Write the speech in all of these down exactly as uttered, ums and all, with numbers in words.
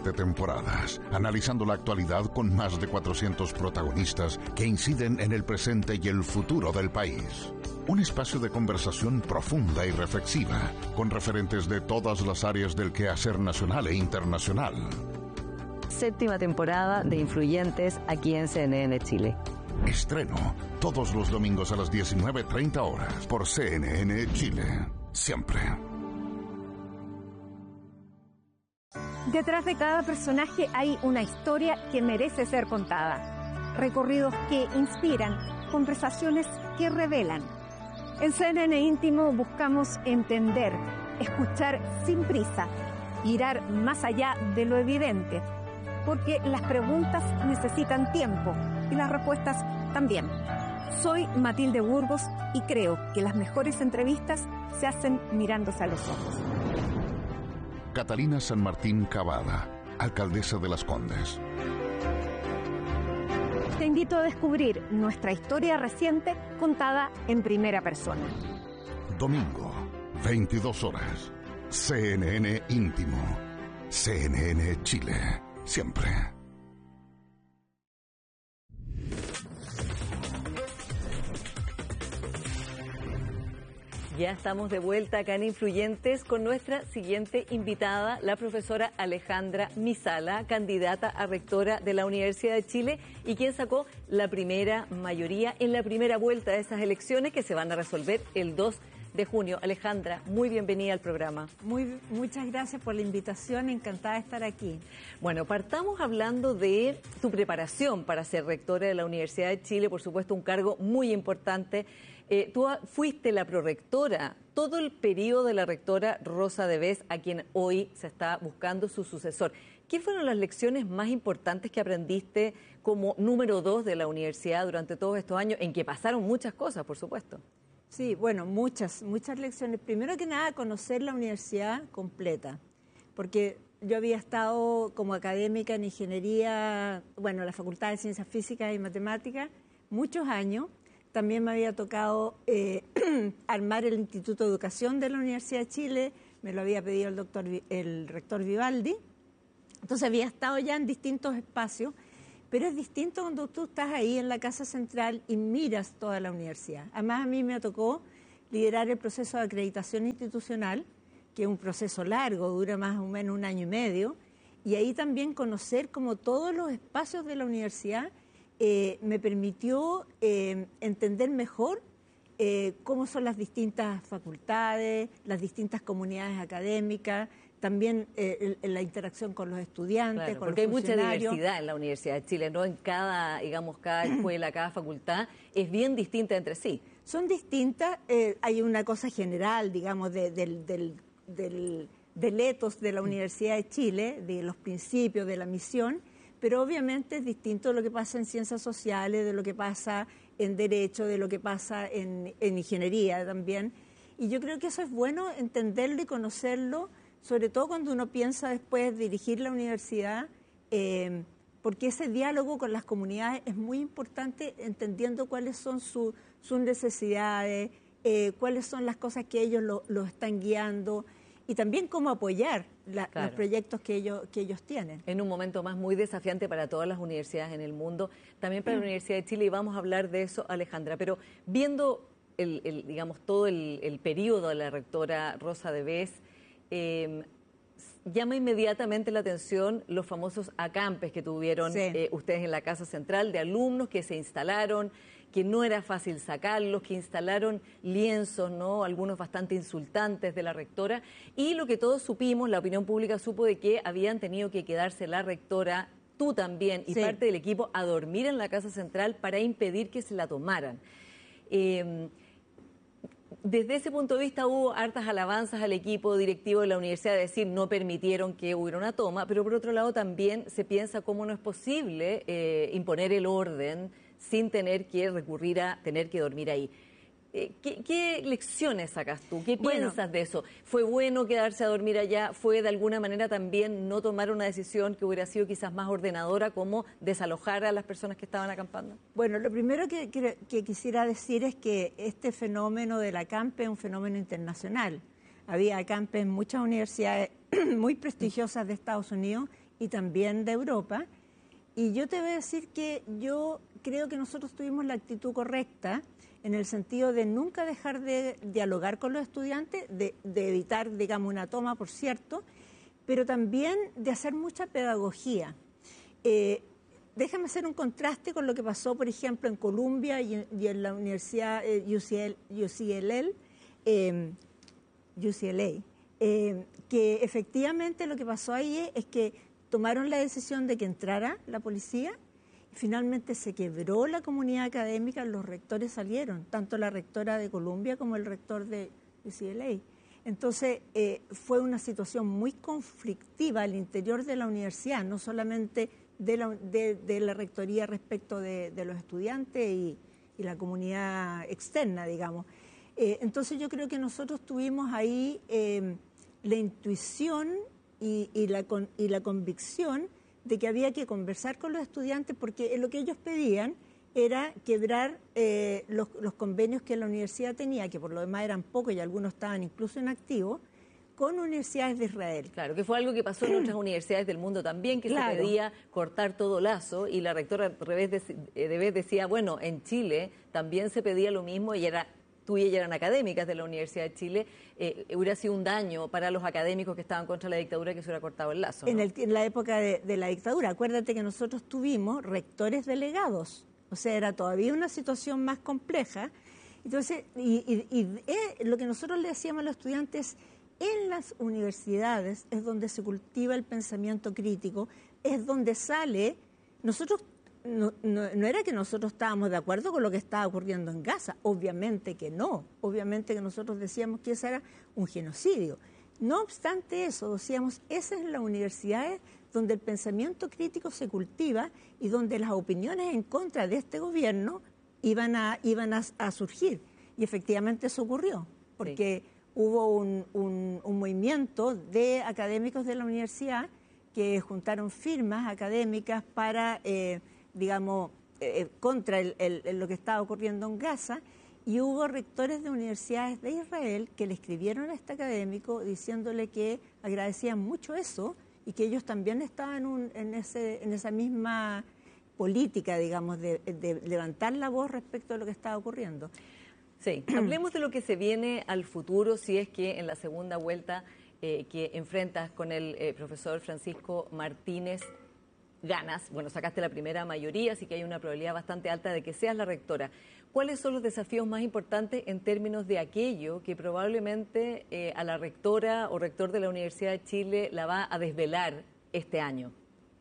siete temporadas, analizando la actualidad con más de cuatrocientos protagonistas que inciden en el presente y el futuro del país. Un espacio de conversación profunda y reflexiva, con referentes de todas las áreas del quehacer nacional e internacional. Séptima temporada de Influyentes aquí en C N N Chile. Estreno todos los domingos a las diecinueve treinta horas por C N N Chile. Siempre. Detrás de cada personaje hay una historia que merece ser contada. Recorridos que inspiran, conversaciones que revelan. En C N N Íntimo buscamos entender, escuchar sin prisa, mirar más allá de lo evidente, porque las preguntas necesitan tiempo y las respuestas también. Soy Matilde Burgos y creo que las mejores entrevistas se hacen mirándose a los ojos. Catalina San Martín Cavada, alcaldesa de Las Condes. Te invito a descubrir nuestra historia reciente contada en primera persona. Domingo, veintidós horas. C N N Íntimo. C N N Chile. Siempre. Ya estamos de vuelta acá en Influyentes con nuestra siguiente invitada, la profesora Alejandra Misala, candidata a rectora de la Universidad de Chile y quien sacó la primera mayoría en la primera vuelta de esas elecciones que se van a resolver el dos de junio. Alejandra, muy bienvenida al programa. Muy, muchas gracias por la invitación, encantada de estar aquí. Bueno, partamos hablando de tu preparación para ser rectora de la Universidad de Chile, por supuesto un cargo muy importante. Eh, tú fuiste la prorectora todo el periodo de la rectora Rosa de Vez, a quien hoy se está buscando su sucesor. ¿Qué fueron las lecciones más importantes que aprendiste como número dos de la universidad durante todos estos años, en que pasaron muchas cosas, por supuesto? Sí, bueno, muchas, muchas lecciones. Primero que nada, conocer la universidad completa, porque yo había estado como académica en ingeniería, bueno, la Facultad de Ciencias Físicas y Matemáticas, muchos años. También me había tocado eh, armar el Instituto de Educación de la Universidad de Chile, me lo había pedido el doctor, el rector Vivaldi. Entonces había estado ya en distintos espacios, pero es distinto cuando tú estás ahí en la Casa Central y miras toda la universidad. Además, a mí me tocó liderar el proceso de acreditación institucional, que es un proceso largo, dura más o menos un año y medio, y ahí también conocer como todos los espacios de la universidad eh, me permitió eh, entender mejor eh, cómo son las distintas facultades, las distintas comunidades académicas, también eh, la interacción con los estudiantes, claro, con porque los hay mucha diversidad en la Universidad de Chile, ¿no? En cada, digamos, cada escuela, cada facultad es bien distinta entre sí. Son distintas, eh, hay una cosa general, digamos, de, del, del, del, del ethos de la Universidad de Chile, de los principios, de la misión, pero obviamente es distinto de lo que pasa en ciencias sociales, de lo que pasa en derecho, de lo que pasa en, en ingeniería también. Y yo creo que eso es bueno entenderlo y conocerlo, sobre todo cuando uno piensa después dirigir la universidad, eh, porque ese diálogo con las comunidades es muy importante, entendiendo cuáles son su, sus necesidades, eh, cuáles son las cosas que ellos lo, lo están guiando y también cómo apoyar la, claro. los proyectos que ellos, que ellos tienen. En un momento más muy desafiante para todas las universidades en el mundo, también para mm. la Universidad de Chile, y vamos a hablar de eso, Alejandra, pero viendo el, el, digamos, todo el, el periodo de la rectora Rosa de Vez, Eh, llama inmediatamente la atención los famosos acampes que tuvieron sí. eh, ustedes en la Casa Central, de alumnos que se instalaron, que no era fácil sacarlos, que instalaron lienzos, ¿no? Algunos bastante insultantes de la rectora, y lo que todos supimos, la opinión pública supo de que habían tenido que quedarse la rectora, tú también, y sí. parte del equipo, a dormir en la Casa Central para impedir que se la tomaran. Eh, Desde ese punto de vista hubo hartas alabanzas al equipo directivo de la universidad, de decir, no permitieron que hubiera una toma, pero por otro lado también se piensa cómo no es posible eh, imponer el orden sin tener que recurrir a tener que dormir ahí. Eh, ¿qué, ¿Qué lecciones sacas tú? ¿Qué piensas bueno, de eso? ¿Fue bueno quedarse a dormir allá? ¿Fue de alguna manera también no tomar una decisión que hubiera sido quizás más ordenadora, como desalojar a las personas que estaban acampando? Bueno, lo primero que, que, que quisiera decir es que este fenómeno del acampe es un fenómeno internacional. Había acampes en muchas universidades muy prestigiosas de Estados Unidos y también de Europa. Y yo te voy a decir que yo creo que nosotros tuvimos la actitud correcta en el sentido de nunca dejar de dialogar con los estudiantes, de, de evitar, digamos, una toma, por cierto, pero también de hacer mucha pedagogía. Eh, déjame hacer un contraste con lo que pasó, por ejemplo, en Columbia y, y en la Universidad eh, U C L, U C L A, eh, U C L A eh, que efectivamente lo que pasó ahí es que tomaron la decisión de que entrara la policía y finalmente se quebró la comunidad académica, los rectores salieron, tanto la rectora de Columbia como el rector de U C L A. Entonces, eh, fue una situación muy conflictiva al interior de la universidad, no solamente de la, de, de la rectoría respecto de, de los estudiantes y, y la comunidad externa, digamos. Eh, entonces, yo creo que nosotros tuvimos ahí eh, la intuición y, y, la, y la convicción de que había que conversar con los estudiantes porque lo que ellos pedían era quebrar eh, los, los convenios que la universidad tenía, que por lo demás eran pocos y algunos estaban incluso en activo, con universidades de Israel. Claro, que fue algo que pasó en otras universidades del mundo también, que claro. se pedía cortar todo lazo, y la rectora de vez decía, bueno, en Chile también se pedía lo mismo, y era tú y ella eran académicas de la Universidad de Chile, eh, hubiera sido un daño para los académicos que estaban contra la dictadura que se hubiera cortado el lazo, ¿no? En, el, en la época de, de la dictadura, acuérdate que nosotros tuvimos rectores delegados, o sea, era todavía una situación más compleja. Entonces, y, y, y eh, lo que nosotros le decíamos a los estudiantes, en las universidades es donde se cultiva el pensamiento crítico, es donde sale, nosotros, no, no, no era que nosotros estábamos de acuerdo con lo que estaba ocurriendo en Gaza, obviamente que no, obviamente que nosotros decíamos que eso era un genocidio. No obstante eso, decíamos, esa es la universidad donde el pensamiento crítico se cultiva y donde las opiniones en contra de este gobierno iban a, iban a, a surgir. Y efectivamente eso ocurrió, porque sí. hubo un, un, un movimiento de académicos de la universidad que juntaron firmas académicas para, eh, digamos, eh, contra el, el, lo que estaba ocurriendo en Gaza, y hubo rectores de universidades de Israel que le escribieron a este académico diciéndole que agradecían mucho eso y que ellos también estaban un, en, ese, en esa misma política, digamos, de, de levantar la voz respecto a lo que estaba ocurriendo. Sí, hablemos de lo que se viene al futuro, si es que en la segunda vuelta eh, que enfrentas con el eh, profesor Francisco Martínez ganas, bueno, sacaste la primera mayoría, así que hay una probabilidad bastante alta de que seas la rectora. ¿Cuáles son los desafíos más importantes en términos de aquello que probablemente eh, a la rectora o rector de la Universidad de Chile la va a desvelar este año?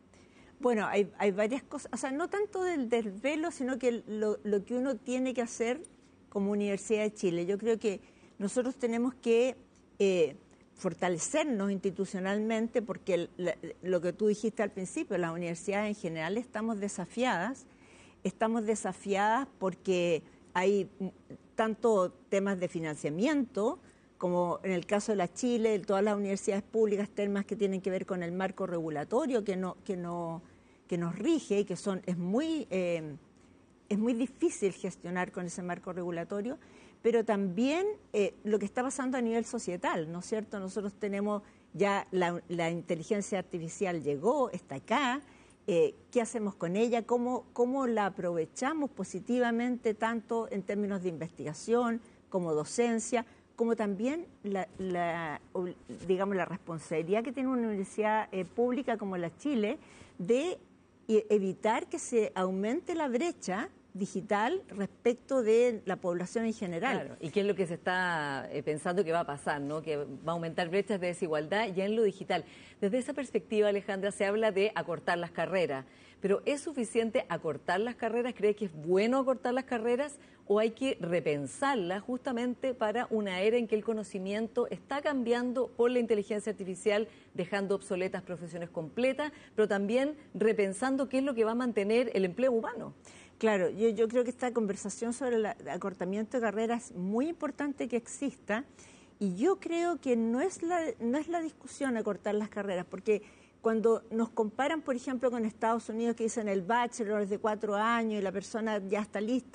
Bueno, hay, hay varias cosas, o sea, no tanto del desvelo, sino que lo, lo que uno tiene que hacer como Universidad de Chile. Yo creo que nosotros tenemos que eh, fortalecernos institucionalmente porque el, la, lo que tú dijiste al principio, las universidades en general estamos desafiadas, estamos desafiadas porque hay tanto temas de financiamiento, como en el caso de la Chile, todas las universidades públicas, temas que tienen que ver con el marco regulatorio que, no, que, no, que nos rige y que son, es muy... Eh, Es muy difícil gestionar con ese marco regulatorio, pero también eh, lo que está pasando a nivel societal, ¿no es cierto? Nosotros tenemos ya la, la inteligencia artificial llegó, está acá, eh, ¿qué hacemos con ella? ¿Cómo, cómo la aprovechamos positivamente tanto en términos de investigación como docencia, como también la, la, digamos, la responsabilidad que tiene una universidad eh, pública como la Chile de eh, evitar que se aumente la brecha digital respecto de la población en general. Claro, y qué es lo que se está eh, pensando que va a pasar, ¿no? Que va a aumentar brechas de desigualdad ya en lo digital. Desde esa perspectiva, Alejandra, se habla de acortar las carreras, pero ¿es suficiente acortar las carreras? ¿Cree que es bueno acortar las carreras o hay que repensarlas justamente para una era en que el conocimiento está cambiando por la inteligencia artificial, dejando obsoletas profesiones completas, pero también repensando qué es lo que va a mantener el empleo humano? Claro, yo, yo creo que esta conversación sobre el acortamiento de carreras es muy importante que exista, y yo creo que no es la, no es la discusión acortar las carreras, porque cuando nos comparan, por ejemplo, con Estados Unidos, que dicen el bachelor es de cuatro años y la persona ya está lista,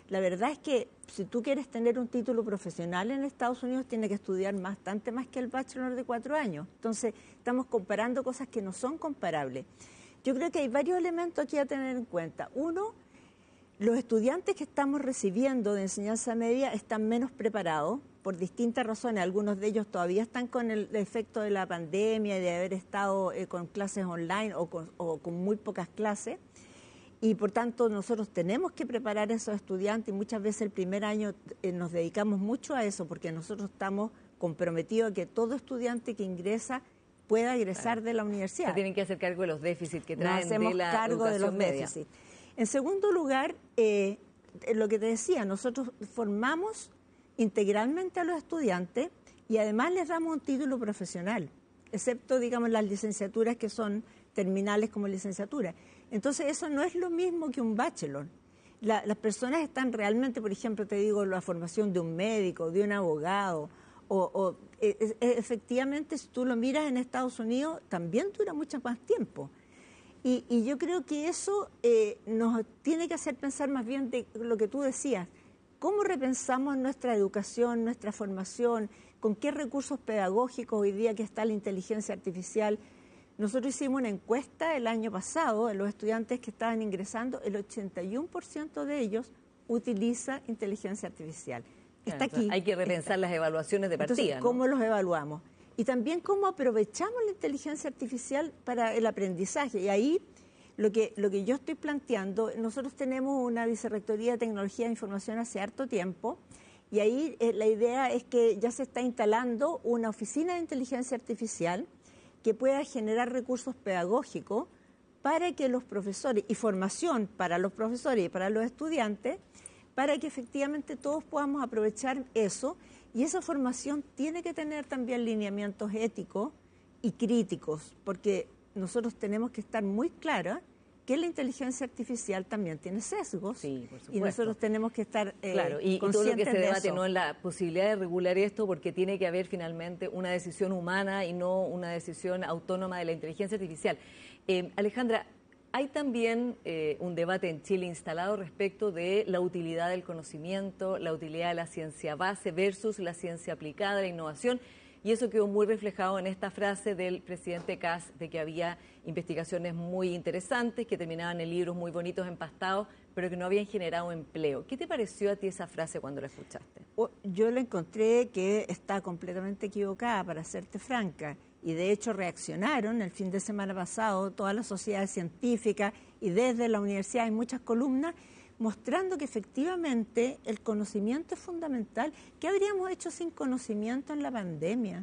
La verdad es que si tú quieres tener un título profesional en Estados Unidos, tienes que estudiar bastante más que el bachelor de cuatro años. Entonces, estamos comparando cosas que no son comparables. Yo creo que hay varios elementos aquí a tener en cuenta. Uno, los estudiantes que estamos recibiendo de enseñanza media están menos preparados por distintas razones. Algunos de ellos todavía están con el efecto de la pandemia y de haber estado eh, con clases online o con, o con muy pocas clases. Y por tanto nosotros tenemos que preparar a esos estudiantes y muchas veces el primer año eh, nos dedicamos mucho a eso porque nosotros estamos comprometidos a que todo estudiante que ingresa pueda egresar de la universidad. Se tienen que hacer cargo de los déficits que traen nos hacemos de la cargo de los media. déficits. En segundo lugar, eh, lo que te decía, nosotros formamos integralmente a los estudiantes y además les damos un título profesional, excepto, digamos, las licenciaturas que son terminales como licenciatura. Entonces, eso no es lo mismo que un bachelor. La, las personas están realmente, por ejemplo, te digo, la formación de un médico, de un abogado, o, o e, e, efectivamente, si tú lo miras en Estados Unidos, también dura mucho más tiempo. Y, y yo creo que eso eh, nos tiene que hacer pensar más bien de lo que tú decías, cómo repensamos nuestra educación, nuestra formación, con qué recursos pedagógicos hoy día que está la inteligencia artificial. Nosotros hicimos una encuesta el año pasado de los estudiantes que estaban ingresando, el ochenta y uno por ciento de ellos utiliza inteligencia artificial. Está Claro, aquí. Hay que repensar está. las evaluaciones de partida. Entonces, ¿cómo ¿no? los evaluamos? Y también cómo aprovechamos la inteligencia artificial para el aprendizaje. Y ahí lo que, lo que yo estoy planteando, nosotros tenemos una vicerrectoría de tecnología de información hace harto tiempo, y ahí eh, la idea es que ya se está instalando una oficina de inteligencia artificial que pueda generar recursos pedagógicos para que los profesores, y formación para los profesores y para los estudiantes, para que efectivamente todos podamos aprovechar eso, y esa formación tiene que tener también lineamientos éticos y críticos, porque nosotros tenemos que estar muy claros que la inteligencia artificial también tiene sesgos, sí, por supuesto. Y nosotros tenemos que estar eh, claro, y, conscientes y todo lo que se de debate eso. no es la posibilidad de regular esto, porque tiene que haber finalmente una decisión humana y no una decisión autónoma de la inteligencia artificial. Eh, Alejandra, hay también eh, un debate en Chile instalado respecto de la utilidad del conocimiento, la utilidad de la ciencia base versus la ciencia aplicada, la innovación. Y eso quedó muy reflejado en esta frase del presidente Kast de que había investigaciones muy interesantes que terminaban en libros muy bonitos, empastados, pero que no habían generado empleo. ¿Qué te pareció a ti esa frase cuando la escuchaste? Yo la encontré que está completamente equivocada, para serte franca. Y de hecho reaccionaron el fin de semana pasado todas las sociedades científicas y desde la universidad hay muchas columnas mostrando que efectivamente el conocimiento es fundamental. ¿Qué habríamos hecho sin conocimiento en la pandemia?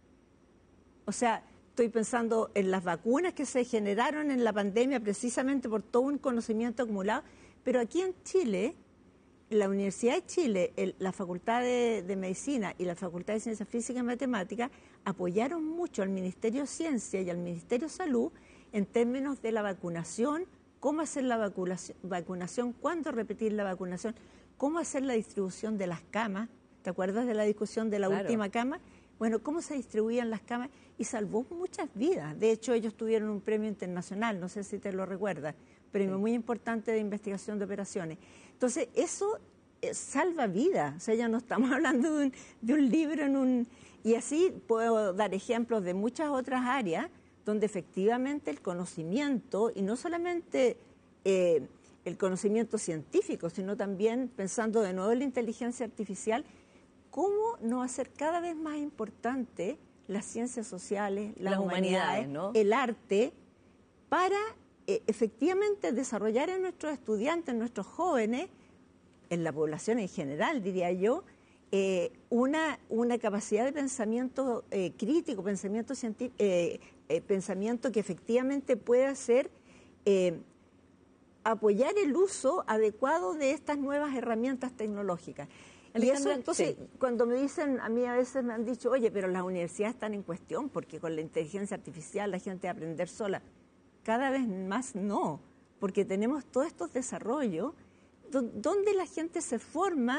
O sea, estoy pensando en las vacunas que se generaron en la pandemia precisamente por todo un conocimiento acumulado, pero aquí en Chile, la Universidad de Chile, el, la Facultad de, de Medicina y la Facultad de Ciencias Físicas y Matemáticas apoyaron mucho al Ministerio de Ciencia y al Ministerio de Salud en términos de la vacunación, cómo hacer la vacunación, vacunación, cuándo repetir la vacunación, cómo hacer la distribución de las camas. ¿Te acuerdas de la discusión de la Claro. última cama? Bueno, cómo se distribuían las camas y salvó muchas vidas. De hecho, ellos tuvieron un premio internacional, no sé si te lo recuerdas, premio Sí. muy importante de investigación de operaciones. Entonces, eso eh, salva vidas. O sea, ya no estamos hablando de un, de un libro en un... Y así puedo dar ejemplos de muchas otras áreas donde efectivamente el conocimiento, y no solamente eh, el conocimiento científico, sino también pensando de nuevo en la inteligencia artificial, cómo no hacer cada vez más importante las ciencias sociales, las, Las humanidades, humanidades, ¿no? el arte, para eh, efectivamente desarrollar en nuestros estudiantes, en nuestros jóvenes, en la población en general, diría yo, eh, una, una capacidad de pensamiento eh, crítico, pensamiento científico, eh, eh, pensamiento que efectivamente pueda ser eh, apoyar el uso adecuado de estas nuevas herramientas tecnológicas. Y eso, entonces, sí. Cuando me dicen, a mí a veces me han dicho, oye, pero las universidades están en cuestión porque con la inteligencia artificial la gente va a aprender sola. Cada vez más no, porque tenemos todos estos desarrollos donde la gente se forma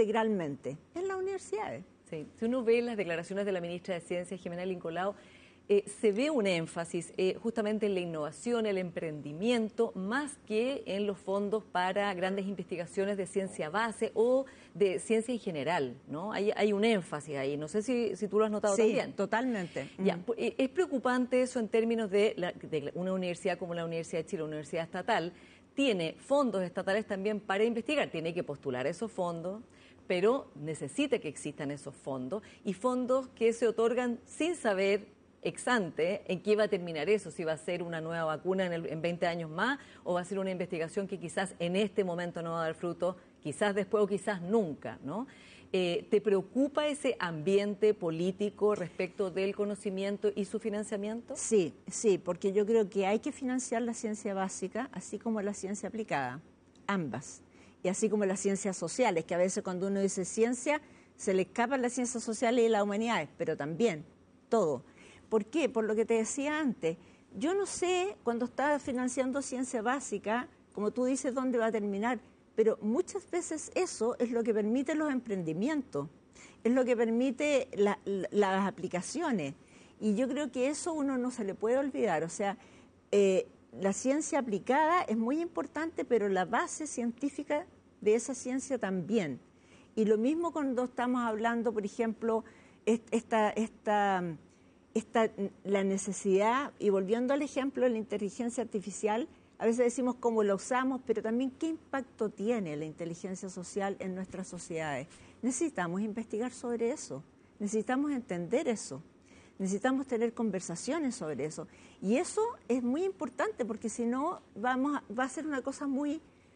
integralmente, en las universidades. Sí. Si uno ve las declaraciones de la ministra de Ciencia, Jimena Lincolao, eh, se ve un énfasis eh, justamente en la innovación, el emprendimiento, más que en los fondos para grandes investigaciones de ciencia base o de ciencia en general, ¿no? Hay, hay un énfasis ahí. No sé si, si tú lo has notado sí, también. Sí, totalmente. Ya, mm. Es preocupante eso en términos de, la, de una universidad como la Universidad de Chile, una universidad estatal, tiene fondos estatales también para investigar, tiene que postular esos fondos, pero necesita que existan esos fondos y fondos que se otorgan sin saber ex ante en qué va a terminar eso, si va a ser una nueva vacuna en, el, en veinte años más o va a ser una investigación que quizás en este momento no va a dar fruto, quizás después o quizás nunca, ¿no? Eh, ¿Te preocupa ese ambiente político respecto del conocimiento y su financiamiento? Sí, sí, porque yo creo que hay que financiar la ciencia básica, así como la ciencia aplicada, ambas. Y así como las ciencias sociales, que a veces cuando uno dice ciencia, se le escapan las ciencias sociales y las humanidades, pero también todo. ¿Por qué? Por lo que te decía antes. Yo no sé, cuando estaba financiando ciencia básica, como tú dices, dónde va a terminar, pero muchas veces eso es lo que permite los emprendimientos, es lo que permite la, la, las aplicaciones. Y yo creo que eso uno no se le puede olvidar. O sea, eh, la ciencia aplicada es muy importante, pero la base científica de esa ciencia también. Y lo mismo cuando estamos hablando, por ejemplo, esta, esta, esta, la necesidad, y volviendo al ejemplo de la inteligencia artificial, a veces decimos cómo la usamos, pero también qué impacto tiene la inteligencia social en nuestras sociedades. Necesitamos investigar sobre eso, necesitamos entender eso, necesitamos tener conversaciones sobre eso. Y eso es muy importante porque si no vamos a, va a ser una cosa muy,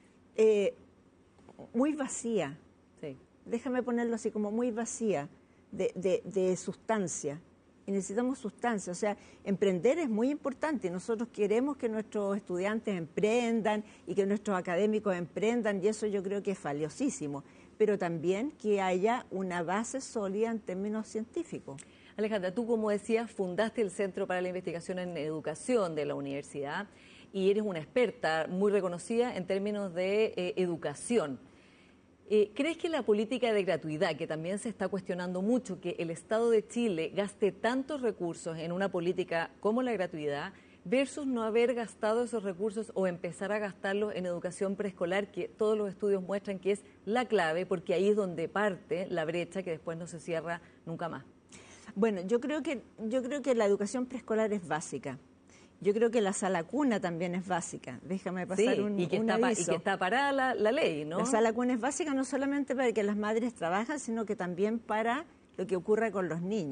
eh, muy vacía. Sí. Déjame ponerlo así, como muy vacía de, de, de sustancia. Y necesitamos sustancia, o sea, emprender es muy importante y nosotros queremos que nuestros estudiantes emprendan y que nuestros académicos emprendan y eso yo creo que es valiosísimo, pero también que haya una base sólida en términos científicos. Alejandra, tú, como decías, fundaste el Centro para la Investigación en Educación de la universidad y eres una experta muy reconocida en términos de eh, educación. Eh, ¿Crees que la política de gratuidad, que también se está cuestionando mucho, que el Estado de Chile gaste tantos recursos en una política como la gratuidad, versus no haber gastado esos recursos o empezar a gastarlos en educación preescolar, que todos los estudios muestran que es la clave, porque ahí es donde parte la brecha que después no se cierra nunca más? Bueno, yo creo que, yo creo que la educación preescolar es básica. Yo creo que la sala cuna también es básica. Déjame pasar sí, un, y que un está aviso. Y que está parada la, la ley, ¿no? La sala cuna es básica no solamente para que las madres trabajen, sino que también para lo que ocurra con los niños.